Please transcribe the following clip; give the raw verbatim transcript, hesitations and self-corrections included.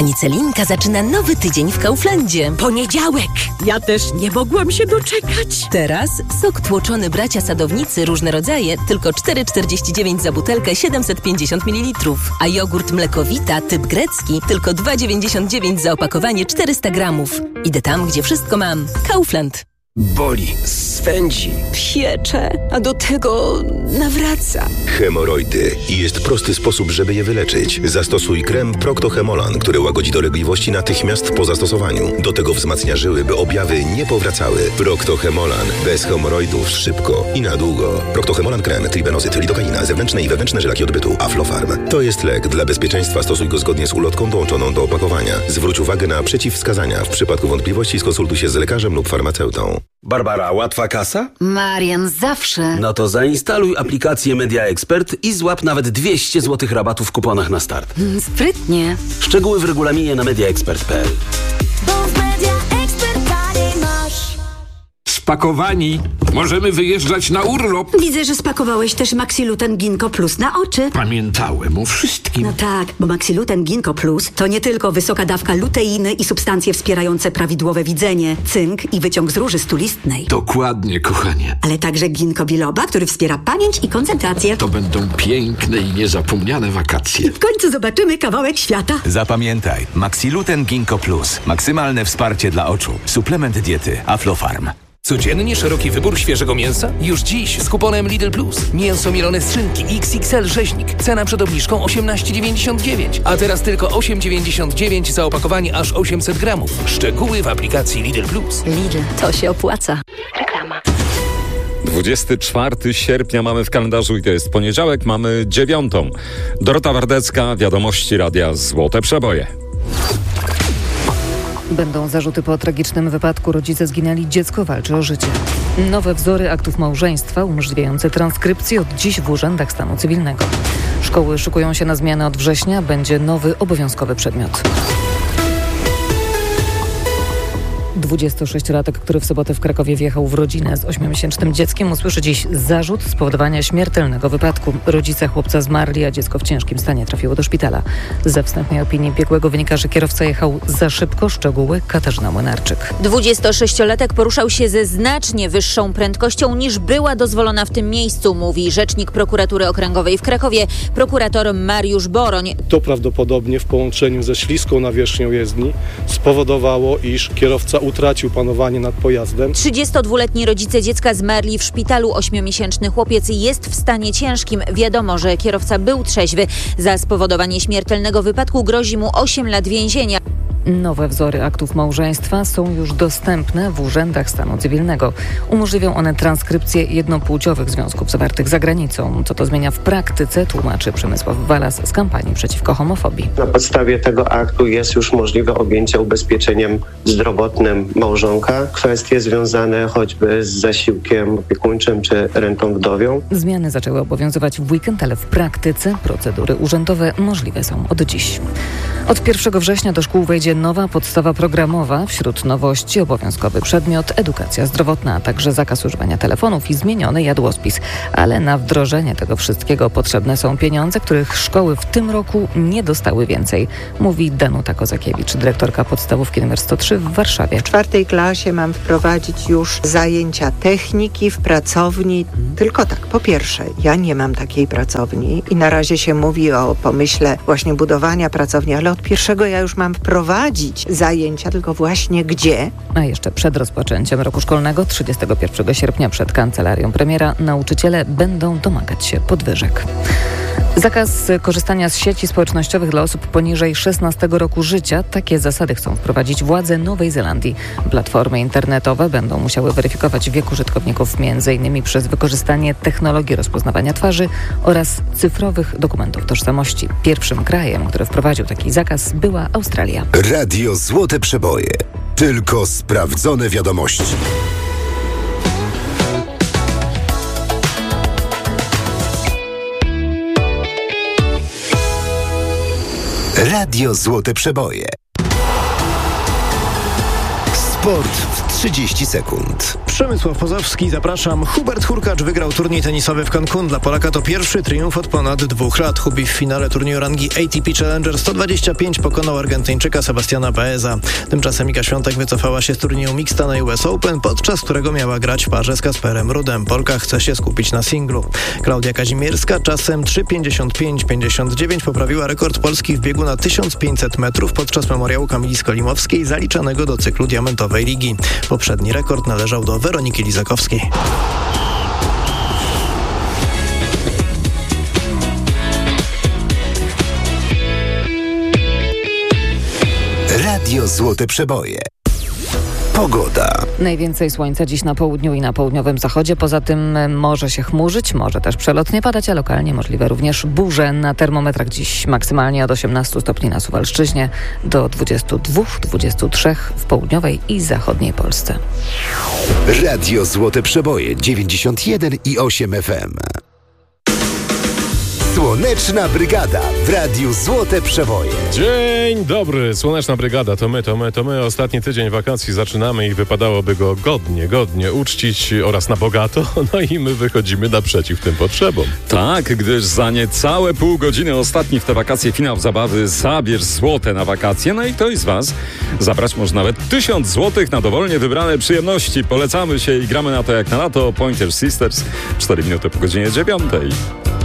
Penicelinka zaczyna nowy tydzień w Kauflandzie. Poniedziałek! Ja też nie mogłam się doczekać. Teraz sok tłoczony bracia sadownicy różne rodzaje tylko cztery czterdzieści dziewięć za butelkę siedemset pięćdziesiąt mililitrów. A jogurt mlekowita typ grecki tylko dwa dziewięćdziesiąt dziewięć za opakowanie czterysta gramów. Idę tam, gdzie wszystko mam. Kaufland. Boli, swędzi, Piecze, a do tego nawraca. Hemoroidy. I jest prosty sposób, żeby je wyleczyć. Zastosuj krem Procto-Hemolan, który łagodzi dolegliwości natychmiast po zastosowaniu. Do tego wzmacnia żyły, by objawy nie powracały. Procto-Hemolan. Bez hemoroidów szybko i na długo. Procto-Hemolan krem, tribenozyt, lidokaina, zewnętrzne i wewnętrzne żylaki odbytu. Aflofarm. To jest lek. Dla bezpieczeństwa stosuj go zgodnie z ulotką dołączoną do opakowania. Zwróć uwagę na przeciwwskazania. W przypadku wątpliwości skonsultuj się z lekarzem lub farmaceutą. Barbara, łatwa kasa? Marian, zawsze. No to zainstaluj aplikację Media Expert i złap nawet dwieście złotych rabatu w kuponach na start. Mm, sprytnie. Szczegóły w regulaminie na mediaexpert kropka p l. Spakowani. Możemy wyjeżdżać na urlop. Widzę, że spakowałeś też Maxiluten Ginkgo Plus na oczy. Pamiętałem o wszystkim. No tak, bo Maxiluten Ginkgo Plus to nie tylko wysoka dawka luteiny i substancje wspierające prawidłowe widzenie, cynk i wyciąg z róży stulistnej. Dokładnie, kochanie. Ale także ginkgo biloba, który wspiera pamięć i koncentrację. To będą piękne i niezapomniane wakacje. W końcu zobaczymy kawałek świata. Zapamiętaj, Maxiluten Ginkgo Plus. Maksymalne wsparcie dla oczu. Suplement diety Aflofarm. Codziennie szeroki wybór świeżego mięsa? Już dziś z kuponem Lidl Plus. Mięso mielone z szynki X X L rzeźnik. Cena przed obniżką osiemnaście dziewięćdziesiąt dziewięć, a teraz tylko osiem dziewięćdziesiąt dziewięć za opakowanie aż osiemset gramów. Szczegóły w aplikacji Lidl Plus. Lidl, to się opłaca. Reklama. dwudziestego czwartego sierpnia mamy w kalendarzu i to jest poniedziałek, mamy dziewiątą. Dorota Wardecka, wiadomości radia Złote Przeboje. Będą zarzuty po tragicznym wypadku. Rodzice zginęli, dziecko walczy o życie. Nowe wzory aktów małżeństwa umożliwiające transkrypcję od dziś w urzędach stanu cywilnego. Szkoły szykują się na zmianę od września. Będzie nowy obowiązkowy przedmiot. dwudziestosześciolatek, który w sobotę w Krakowie wjechał w rodzinę z ośmiomiesięcznym dzieckiem, usłyszy dziś zarzut spowodowania śmiertelnego wypadku. Rodzice chłopca zmarli, a dziecko w ciężkim stanie trafiło do szpitala. Ze wstępnej opinii biegłego wynika, że kierowca jechał za szybko. Szczegóły Katarzyna Młynarczyk. dwudziestosześciolatek poruszał się ze znacznie wyższą prędkością niż była dozwolona w tym miejscu, mówi rzecznik prokuratury okręgowej w Krakowie, prokurator Mariusz Boroń. To prawdopodobnie w połączeniu ze śliską nawierzchnią jezdni spowodowało, iż kierowca utracił panowanie nad pojazdem. trzydziestodwuletni rodzice dziecka zmarli w szpitalu. Ośmiomiesięczny chłopiec jest w stanie ciężkim. Wiadomo, że kierowca był trzeźwy. Za spowodowanie śmiertelnego wypadku grozi mu osiem lat więzienia. Nowe wzory aktów małżeństwa są już dostępne w urzędach stanu cywilnego. Umożliwią one transkrypcję jednopłciowych związków zawartych za granicą. Co to zmienia w praktyce, tłumaczy Przemysław Walas z kampanii przeciwko homofobii. Na podstawie tego aktu jest już możliwe objęcie ubezpieczeniem zdrowotnym małżonka. Kwestie związane choćby z zasiłkiem opiekuńczym czy rentą wdowią. Zmiany zaczęły obowiązywać w weekend, ale w praktyce procedury urzędowe możliwe są od dziś. Od pierwszego września do szkół wejdzie nowa podstawa programowa. Wśród nowości obowiązkowy przedmiot edukacja zdrowotna, a także zakaz używania telefonów i zmieniony jadłospis. Ale na wdrożenie tego wszystkiego potrzebne są pieniądze, których szkoły w tym roku nie dostały więcej, mówi Danuta Kozakiewicz, dyrektorka podstawówki numer sto trzy w Warszawie. W czwartej klasie mam wprowadzić już zajęcia techniki w pracowni. Tylko tak, po pierwsze, ja nie mam takiej pracowni i na razie się mówi o pomyśle właśnie budowania pracowni, ale od pierwszego ja już mam wprowadzić zajęcia, tylko właśnie gdzie? A jeszcze przed rozpoczęciem roku szkolnego, trzydziestego pierwszego sierpnia przed kancelarią premiera, nauczyciele będą domagać się podwyżek. Zakaz korzystania z sieci społecznościowych dla osób poniżej szesnastego roku życia. Takie zasady chcą wprowadzić władze Nowej Zelandii. Platformy internetowe będą musiały weryfikować wiek użytkowników między innymi przez wykorzystanie technologii rozpoznawania twarzy oraz cyfrowych dokumentów tożsamości. Pierwszym krajem, który wprowadził taki zakaz, była Australia. Radio Złote Przeboje. Tylko sprawdzone wiadomości. Radio Złote Przeboje. Sport w trzydzieści sekund. Przemysław Pozowski, zapraszam. Hubert Hurkacz wygrał turniej tenisowy w Cancun. Dla Polaka to pierwszy triumf od ponad dwóch lat. Hubi w finale turnieju rangi A T P Challenger sto dwadzieścia pięć pokonał Argentyńczyka Sebastiana Baeza. Tymczasem Iga Świątek wycofała się z turnieju mixta na U S Open, podczas którego miała grać w parze z Kasperem Rudem. Polka chce się skupić na singlu. Klaudia Kazimierska czasem trzy pięćdziesiąt pięć pięćdziesiąt dziewięć poprawiła rekord Polski w biegu na tysiąc pięćset metrów podczas memoriału Kamili Skolimowskiej zaliczanego do cyklu Diamentowej Ligi. Poprzedni rekord należał do Weroniki Lizakowskiej. Radio Złote Przeboje. Pogoda. Najwięcej słońca dziś na południu i na południowym zachodzie. Poza tym może się chmurzyć, może też przelotnie padać, a lokalnie możliwe również burze. Na termometrach dziś maksymalnie od osiemnastu stopni na Suwalszczyźnie do dwudziestu dwóch dwudziestu trzech w południowej i zachodniej Polsce. Radio Złote Przeboje dziewięćdziesiąt jeden i osiem F M. Słoneczna Brygada w Radiu Złote Przeboje. Dzień dobry, Słoneczna Brygada, to my, to my, to my. Ostatni tydzień wakacji zaczynamy i wypadałoby go godnie, godnie uczcić oraz na bogato. No i my wychodzimy naprzeciw tym potrzebom. Tak, gdyż za niecałe pół godziny ostatni w te wakacje finał zabawy Zabierz złote na wakacje. No i ktoś z Was zabrać może nawet tysiąc złotych na dowolnie wybrane przyjemności. Polecamy się i gramy na to jak na lato. Pointer Sisters, cztery minuty po godzinie dziewiątej.